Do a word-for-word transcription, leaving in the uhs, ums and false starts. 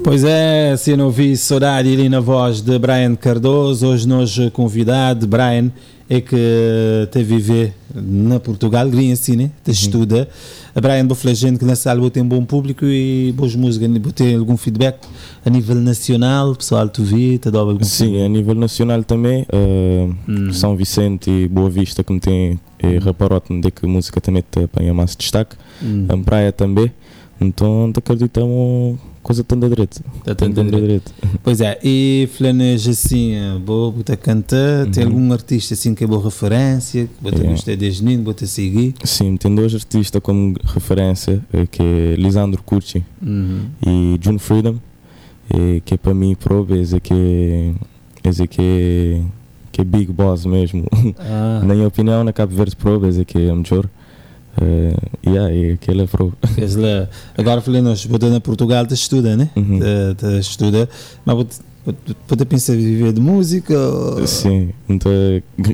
Pois é, se eu não ouvi saudade ali na voz de Brian Cardoso, hoje nós convidado, Brian, é que te viver na Portugal, grinha assim, né? Te estuda. A Brian, vou falar gente que nessa álbum tem um bom público e boas músicas, vou ter algum feedback a nível nacional, pessoal, tu vi, te dá algum Sim, feedback? A nível nacional também, uh, hum. São Vicente e Boa Vista, que me tem é, Raparote, de que a música também te apanha mais destaque, hum. A Praia também, então te acreditamos coisa tão da direita. Pois é, e flaneja assim, vou botar cantar, uhum. Tem algum artista assim que é boa referência, que bota yeah. Gostei desde menino, bota seguir? Sim, tem dois artistas como referência, que é Lisandro Curci uhum. E June Freedom, que é para mim prova, esse que esse que que é Big Boss mesmo. Ah. Na minha opinião, na Cabo Verde prova, esse que é melhor. Uh, yeah, e aquele é pro. Agora falei, nós botando na Portugal, te estuda, né? Uhum. Te, te estuda, mas pode pensar em viver de música? Ou... Sim, então